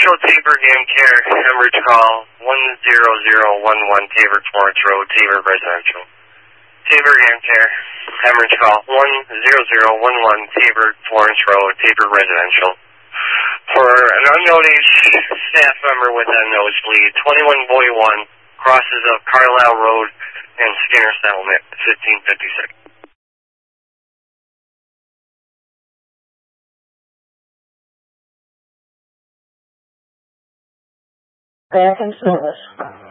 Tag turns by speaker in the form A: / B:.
A: Central Tabor Game Care, Hemorrhage Call 10011 Tabor Florence Road, Tabor Residential. Tabor Game Care, Hemorrhage Call 10011 Tabor Florence Road, Tabor Residential. For an unnoticed staff member with a nosebleed, 21 Boy 1, crosses of Carlisle Road and Skinner Settlement, 1556.
B: Back in service.